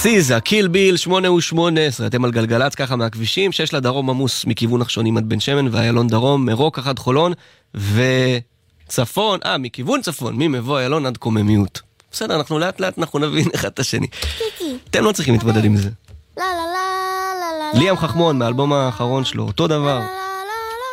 סיזה, קיל ביל, 8:18, אתם על גלגלץ ככה מהכבישים, 6 לדרום עמוס מכיוון נחשונים עד בן שמן, ואיילון דרום, מרוק עד חולון, וצפון, מכיוון צפון, ממבוא איילון עד קוממיות. בסדר, אנחנו לאט לאט אנחנו נבין אחד את השני. אתם לא צריכים להתמודד עם זה. ליאם חכמון, מהאלבום האחרון שלו, אותו דבר.